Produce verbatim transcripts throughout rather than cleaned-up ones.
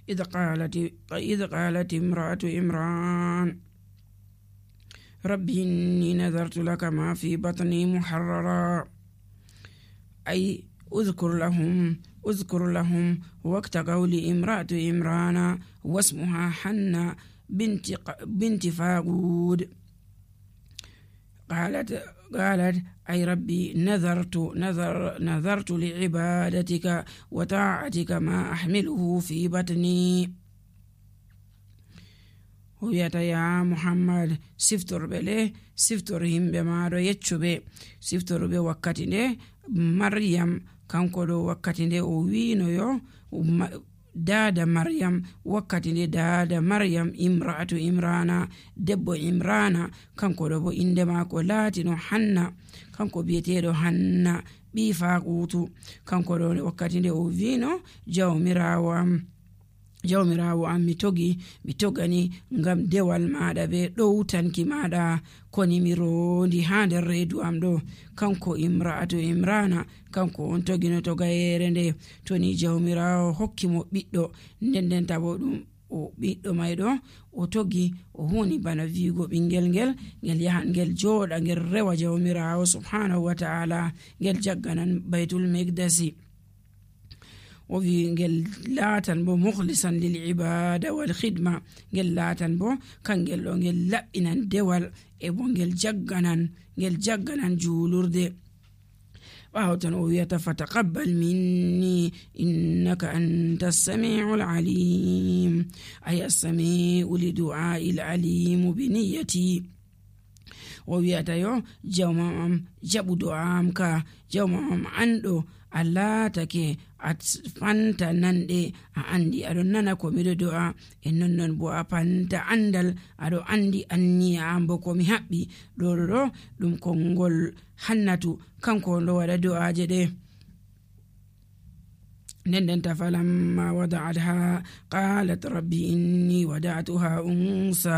إذ قالت إذ قالت امرأة عمران ربي إني نذرت لك ما في بطني محررا، أي أذكر لهم أذكر لهم وقت قول امرأة عمران واسمها حنة بنت بنت فاقود. قالت قالت أي ربي نذرت نذر نذرت لعبادتك وطاعتك ما أحمله في بطني. وياتا يا محمد سفتر بله سفتر هم بمارو يتشبه سفتر به وقتي ده مريم كان كدو وقتي ده وينو يو دادا مريم وقتي ده دادا مريم امرأة عمران دبو عمران كان كدو بو عندما كولاتنو حنا كان كو بيتيدو حنا بيفاقوتو كان كدو وقتي ده وينو جو مراوام jawmirawo am mi togi mi togani ngam dewal maada be ɗowtanki maada koni mi rondi ha nder reedu am ɗo kanko imra'atu imrana kanko on togino togayere nde to ni jawmirawo hokki mo ɓiɗɗo nden nden tabo ɗum o ɓiɗɗo mayɗo o togi o huni bana vigo ɓingel ngel ngel yahan ngel jooɗa ngel rewa jawmirawo subhanahu wa ta'ala ngel jagganan baytul miqdasi o wi ngel laatan bo mukhlisan lil ibada wal khidma ngel laatan bo kangel ɗo ngel laɓɓinan dewal e bo ngel jagganan ngel jagganan juulurde ɓawo tan o wiyata fataqabbal minni innaka anta as-sami'ul alim ay as-sami'u li du'a'i al-alim bi niyyati. o wiyata yo jawmam jaɓu do'am ka jawmam anɗo Allah take at fanta nande a andi aɗon nana ko miɗo do'a e nonnon bo a fanta andal aɗo andi anniya ambo ko mi haɓɓi ɗo ɗo ɗum konngol hannatu kanko ndo waɗa do'aje ɗe. nden nden tafalamma wada'atha qalat rabbi inni wada'tuha unsa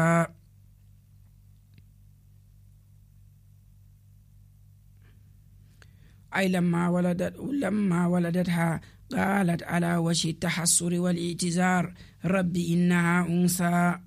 أي لما ولدت لما ولدتها قالت على وجه التحسر والاعتذار ربي إنها أنثى.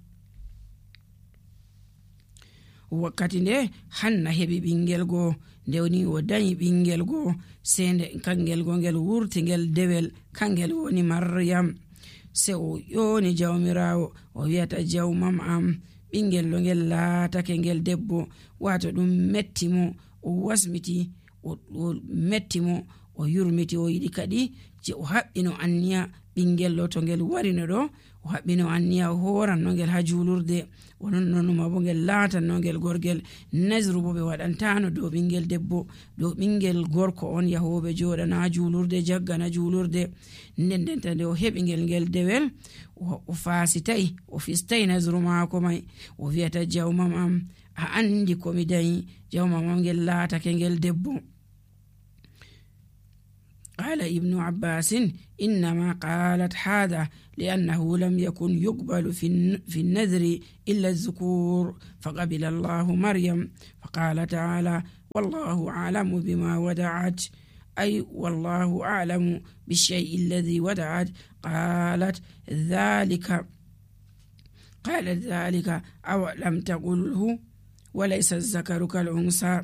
wakkati nde hanna heɓi ɓingel go ndewni o dañi ɓingel go sende kangel go ngel wurti ngel dewel kangel woni maryam se o yoni jawmirawo o wiyata jawmam am ɓingel ɗo ngel laatake ngel debbo wato ɗum metti mo o wasmiti o metti mo o yurmiti o yiɗi kadi je o haɓɓino anniya ɓingel ɗo to ngel warino ɗo o haɓɓino anniya o horan no ngel ha julurde onon nonuma bo ngel laatan no ngel gorgel nasru bo ɓe waɗantano dow ɓingel debbo dow ɓingel gorko on yahoɓe joɗana julurde jaggana julurde nden nden tande o heɓi ngel ngel dewel o fasitay o fistay nasru maako mai o wiyata jawmam am a andi komi dañi jawmam am ngel laatake ngel debbo. قال ابن عباس إنما قالت هذا لأنه لم يكن يقبل في النذر إلا الذكور فقبل الله مريم فقال تعالى والله أعلم بما ودعت أي والله أعلم بالشيء الذي ودعت قالت ذلك قالت ذلك أو لم تقله وليس الذكر كالأنثى.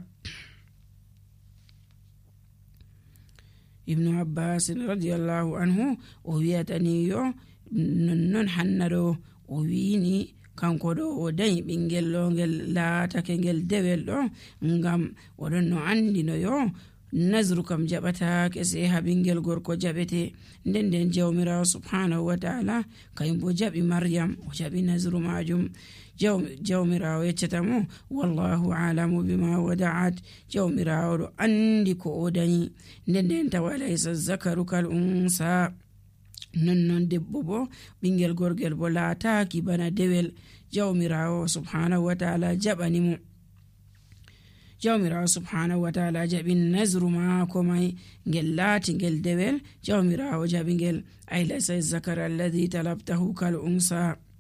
ibnu abbas radiyallahu anhu o wiyatani yo non hannado o wini kanko ɗo o dañi ɓingel ɗo ngel laatake ngel dewel ɗo ngam oɗon no andino yo nazru kam jaɓatake se ha ɓingel gorko jaɓete nden nden jawmirawo subhanahu wa ta'ala kayum bo jaɓi maryam o jaɓi nazru majum jawmirawo yeccata mo wallahu alamu bima wada'at jawmirawo ɗo andi ko o dañi nden nden tawa laysa zakaru kal unsa nonnon debbo bo ɓingel gorgel bo laataki bana dewel jawmirawo subhanahu wa ta'ala jaɓani mo jawmirawo subhanahu wa ta'ala jaɓi nazru maako mai ngel laati ngel dewel jawmirawo jaɓi ngel ay laysa zakar alladhi talabtahu kal unsa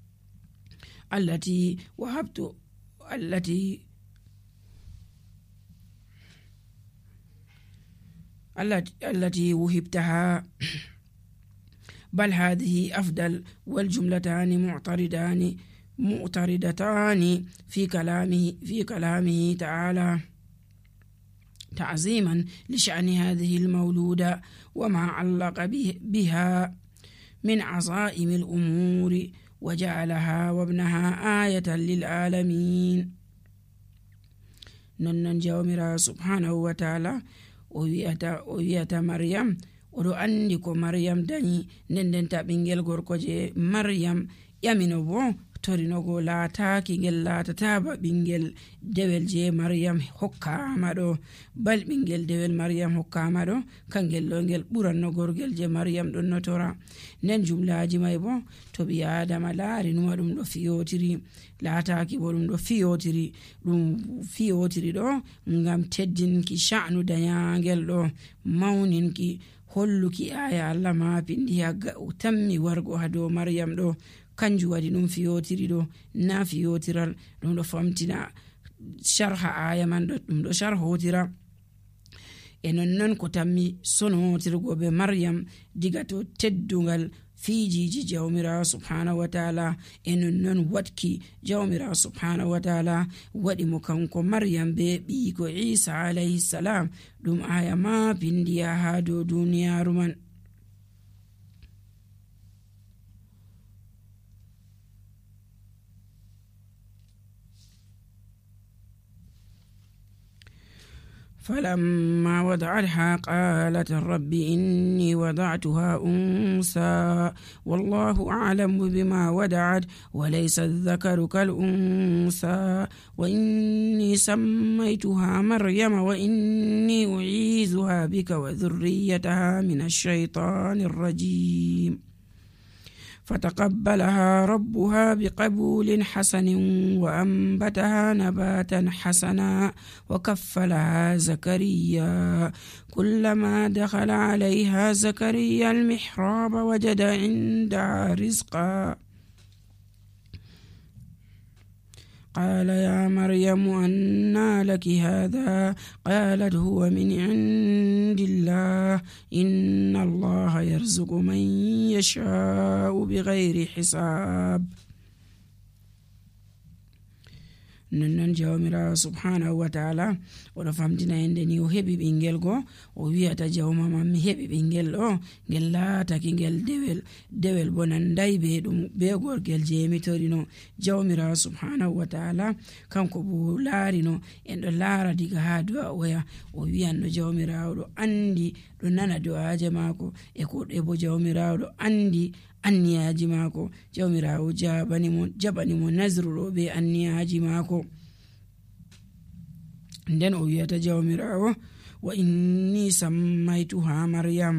التي وهبت التي التي التي وهبتها بل هذه أفضل، والجملتان معترضان معترضتان في كلامه في كلامه تعالى تعظيما لشأن هذه المولودة وما علق بها من عظائم الأمور، وجعلها وابنها آية للعالمين. ننن جاومرا سبحانه وتعالى ويأتى مريم oɗo andi ko maryam dañi ndendenta ɓingel gorko je maryam ƴamino bo torinogo laataki ngel laatataba ɓingel dewel je maryam hokkama ɗo, bal ɓingel dewel maryam hokkama ɗo kangel ɗo ngel ɓuranno gorgel je maryam ɗon notora. nden jumlaji may bo to ɓi adama laari numa ɗum ɗo fiyotiri, laataki bo ɗum ɗo fiyotiri ɗum fiyotiri ɗo ngam teddinki sha'nu dayangel ɗo, mawninki holluki aya Allah ma pindi hagga tammi wargo ha dow maryam ɗo, kanju wadi ɗum fiyotiri ɗo, na fiyotiral ɗum ɗo famtina sharha aya man ɗo ɗum ɗo sharhotira. e nonnon ko tammi sonotirgo be maryam diga to teddungal fijiji jawmirawo subhanahu wa ta'ala, e nonnon watki jawmirawo subhanahu wa ta'ala waɗi mo kanko maryam be ɓiiko isa alayhi salam ɗum aya ma pindiya ha dow duniyaru man. فلما وضعتها قالت رب إني وضعتها أنثى والله أعلم بما وضعت وليس الذكر كالأنثى وإني سميتها مريم وإني أعيذها بك وذريتها من الشيطان الرجيم. فتقبلها ربها بقبول حسن وأنبتها نباتا حسنا وكفلها زكريا. كلما دخل عليها زكريا المحراب وجد عندها رزقا قال يا مريم أنى لك هذا؟ قالت هو من عند الله إن الله يرزق من يشاء بغير حساب. nonnon jawmirawo subhanahu wa ta'ala oɗo famtina ende ni o heɓi ɓingel go o wiyata jawma mam mi heɓi ɓingel ɗo ngel laataki ngel dewel dewel bo nandayi be ɗum be gorgel je mi torino. jawmirawo subhanahu wa ta'ala kanko bo laarino en ɗo laara diga ha du'a oya o wiyanno jawmirawo ɗo andi ɗo nana du'aje mako e ko ɗe bo jawmirawo ɗo andi anniyaji mako. jawmirawo jabani mo jabani mo nazruɗo be anniyaji mako. nden o wiyata jawmirawo wa inni sammaytuha maryam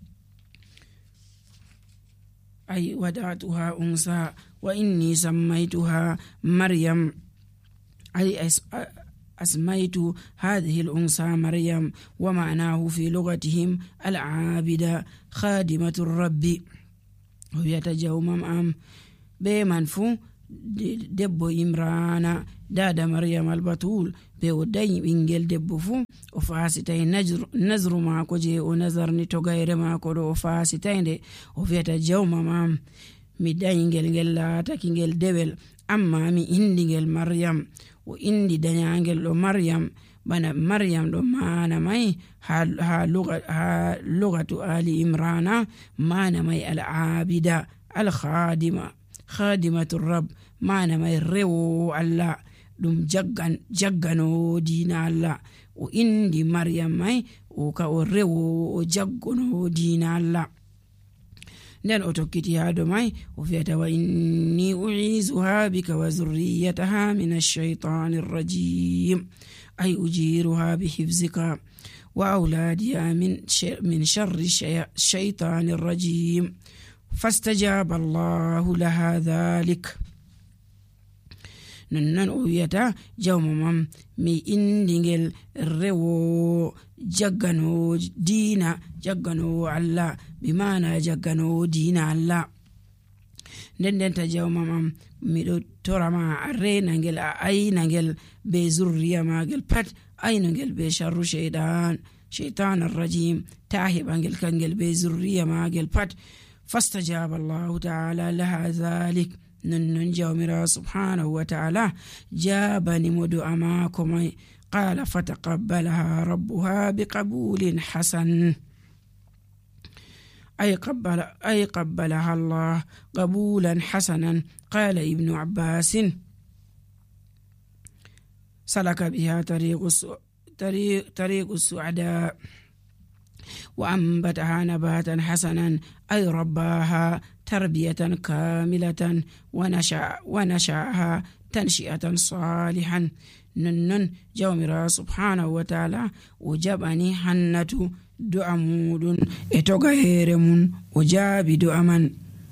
ay wada'tuha unsa wa inni sammaytuha maryam ay أسميت هذه الأنثى مريم ومعناه في لغتهم العابدة خادمة الرب. ويتجاوم أم بمنفو debbo imrana dada maryam albatul be o dañi ɓingel debbo fu o fasitay nazru mako je o nazarni to gayre mako ɗo o fasitayde o wiyata jawma mam mi dañi ngel ngel laataki ngel dewel amma mi indi ngel maryam o indi dañangel ɗo maryam bana maryam ɗo mana may ha, ha, luga, ha lugatu ali imrana mana may al abida al khadima khadimatu rabb mana may rewo Allah ɗum jaggan jaggano dina Allah. o indi maryam may o ka o rewo o jaggono dina Allah. nden o tokkiti ha do may o fiyata wa inni u'izuha bika wa zurriyataha min ash-shaytani ar-rajim ay ujiruha bihifzika wa awladiha min min sharri ash-shaytani ar-rajim fastajaba Allahu laha dhalik. nonnon o wiyata jawma mam mi indingel rewo jaggano diina jaggano Allah bimana jaggano diina Allah. nden nden ta jawma mam miɗo torama a renangel a aynangel be zurriya magel pat aynangel be sharru shaytan shaytan arrajim ta heɓangel kangel be zurriya magel pat. فاستجاب الله تعالى لها ذلك نن جاومرا سبحانه وتعالى جابني مدو أماكم قال فتقبلها ربها بقبول حسن أي قبل أي قبلها الله قبولا حسنا. قال ابن عباس سلك بها طريق طريق طريق السعداء وأنبتها نباتا حسنا أي رباها تربية كاملة ونشأ ونشأها تنشئة صالحا. ننن جاومرا سبحانه وتعالى وجبني حنة دعمود اتغيرمون وجاب دعمان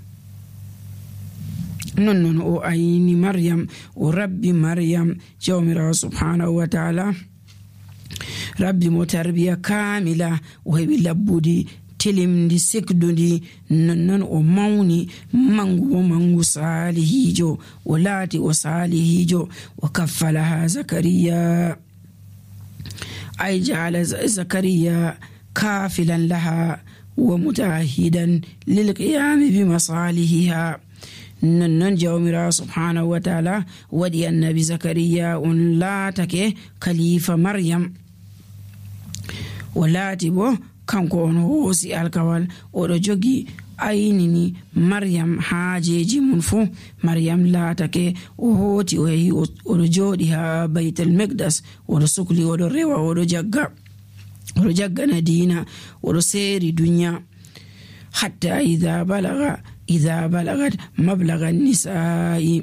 ننن او أين مريم وربي مريم جاومرا سبحانه وتعالى ربي متربية كاملة وهي لبودي تلم دي سكدو دي ننن او موني منغو منغو صالحي جو ولاتي وصالحي جو وكفلها زكريا أي جعل زكريا كافلا لها ومتعهدا للقيام بمصالحها. ننن جاومرا سبحانه وتعالى ودي النبي زكريا أن لا تكي خليفة مريم ولا تبو كم كون هوسي الكوال ورجوجي أينني مريم حاجيجي منفو مريم لا تكي وهوتي وهي ورجودها بيت المقدس ورسكلي ورروا ورجاقا ورجاقا ندينا ورسيري دنيا حتى إذا بلغ إذا بلغت مبلغ النساء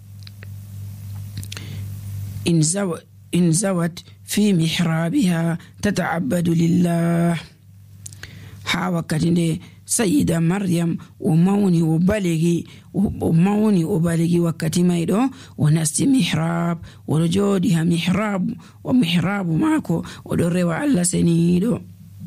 إن زوت في محرابها تتعبد لله. حاوكتني سيدة مريم وموني وبلغي وموني وبلغي وكتي ميدو ونستي محراب ورجودها محراب ومحراب ماكو ودروا على سنيدو.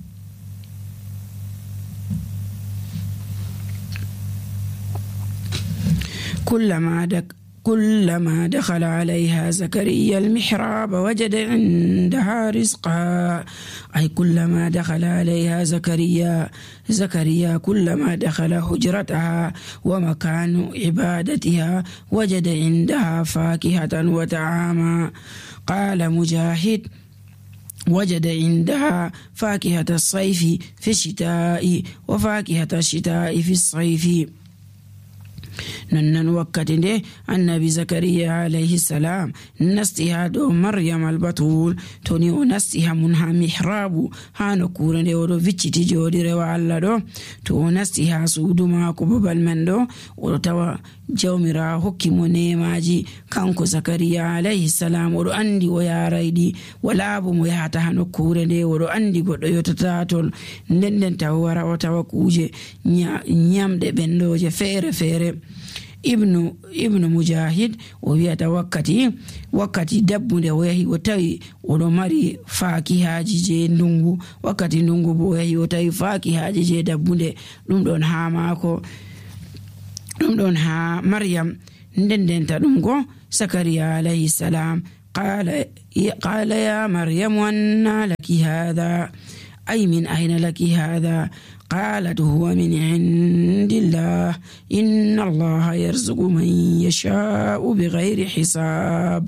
كلما دك كلما دخل عليها زكريا المحراب وجد عندها رزقا أي كلما دخل عليها زكريا زكريا كلما دخل حجرتها ومكان عبادتها وجد عندها فاكهة وطعاما. قال مجاهد وجد عندها فاكهة الصيف في الشتاء وفاكهة الشتاء في الصيف. ننن وقتنده النبي زكريا عليه السلام نستيها دو مريم البطول توني ونستيها منها محراب هانو كورنده ودو فيتشتي جودي روا الله دو تو نستيها سودو ماكو ببال من دو ودو توا جومرا حكيمو نيماجي كانكو زكريا عليه السلام ودو اندي ويا رايدي ولابو موياتا هانو كورنده ودو اندي قدو يوتتاتول ندن تاورا وتوا كوجي نيام دي بندوجي فير فير. ابن ابن مجاهد وياتا وقتي وقتي دبونde wahi wotawi wodo mari faaki haaji je ndungu wakati ndungu bo wahi wotawi faaki haaji je dabbunde dum don ha maako dum don ha maryam ndendenta dum go zakariya alayhi salam qala qala ya maryam anna laki hadha ay min ayna laki hadha قالت هو من عند الله إن الله يرزق من يشاء بغير حساب.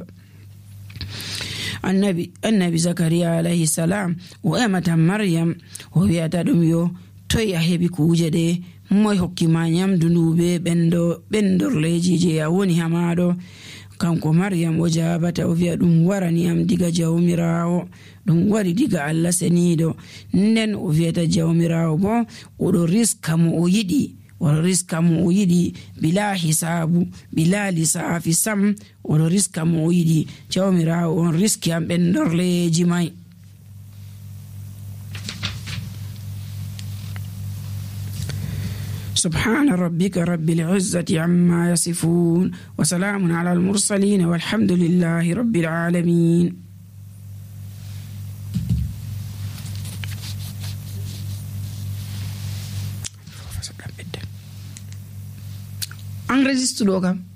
النبي النبي زكريا عليه السلام وأمة مريم وهي تدميو توي أهبي كوجده موي حكي ما يمدنوبه بندو بندر لجيجي أوني همادو kanko Maryam wajabata o wi'a dum warani am diga jawmirawo dum wari diga Allah senido nden o wi'ata jawmirawo bo o do riska mo o yidi o riska mo o yidi bila hisabu bila lisafi sam o do riska mo o yidi jawmirawo on riski am ben dorleji mai. سبحان ربك رب العزة عما يصفون وسلام على المرسلين والحمد لله رب العالمين. enregistre